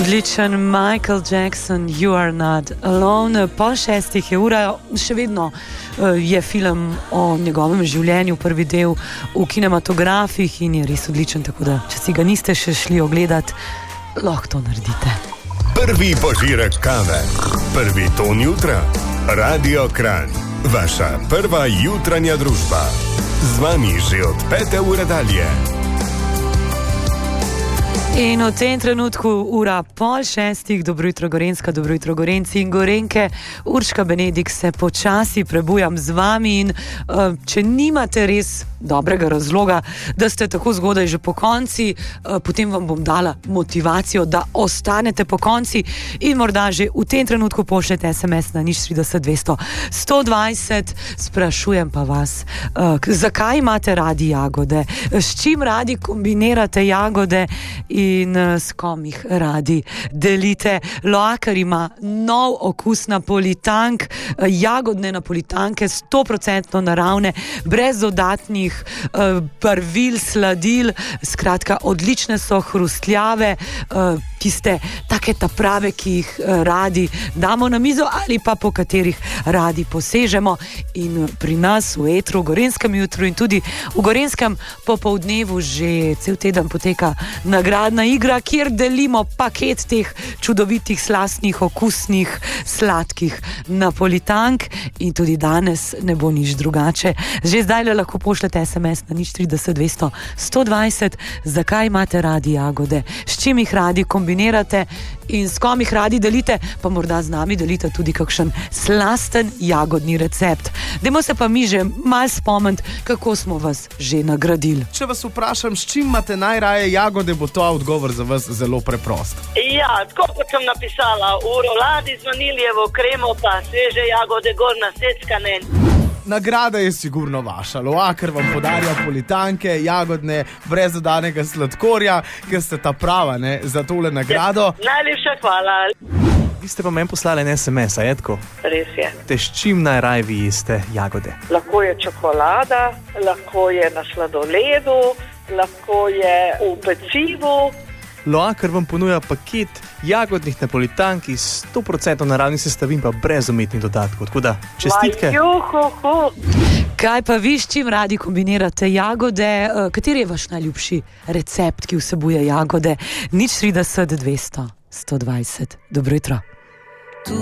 Odličen Michael Jackson, You Are Not Alone. Pol 6 je ura, še vedno je film o njegovem življenju, prvi del v kinematografih in je res odličen, tako da, če si ga niste še šli ogledati, lahko to naredite. Prvi požirek kave, prvi ton jutra, Radio Kranj, vaša prva jutranja družba. Z vami že od 5. ure dalje. In v tem trenutku ura 5:30, dobro jutro Gorenjska, dobro jutro Gorenjci in Gorenjke. Urška Benedik se počasi prebujam z vami in če nimate res dobrega razloga, da ste tako zgodaj že po konci, potem vam bom dala motivacijo, da ostanete po konci in morda že v tem trenutku pošljete SMS na 030 200 120. Sprašujem pa vas, zakaj imate radi jagode, s čim radi kombinirate jagode in s kom jih radi delite. Loakar ima nov okus napolitank, jagodne napolitanke, 100% naravne, brez dodatnih barvil, sladil, skratka odlične so, hrustljave, tiste take ta prave, ki jih radi damo na mizo ali pa po katerih radi posežemo. In pri nas v etru, v Gorenjskem jutru in tudi v Gorenjskem popoldnevu že cel teden poteka nagradna igra, kjer delimo paket teh čudovitih, slastnih, okusnih, sladkih napolitank in tudi danes ne bo nič drugače. Že zdaj le lahko pošljete SMS na 030 200 120. Zakaj imate radi jagode, s čim jih radi kombinirate in s kom jih radi delite, pa morda z nami delite tudi kakšen slasten jagodni recept. Dajmo se pa mi že malo spomniti, kako smo vas že nagradili. Če vas vprašam, s čim imate najraje jagode, bo to odgovor za vas zelo preprost. Ja, tako kot sem napisala, v roladi z vaniljevo kremo pa sveže jagode gor naseckane. Nagrada je sigurno vaša. Loakar vam podarja politanke, jagodne, brez dodanega sladkorja, ker ste ta prava, ne, za tole nagrado. Najlepša hvala. Vi ste pa meni poslali en SMS, a je tako? Res je. Te s čim najraje vi jeste jagode? Lahko je čokolada, lahko je na sladoledu, lahko je v pecivu. Loakar vam ponuja paket jagodnih napolitank iz 100% naravnih sestavin, pa brez umetnih dodatkov. Tako da, čestitke. Kaj pa vi, s čim radi kombinirate jagode? Kateri je vaš najljubši recept, ki vsebuje jagode? 030 200 120. Dobro jutro.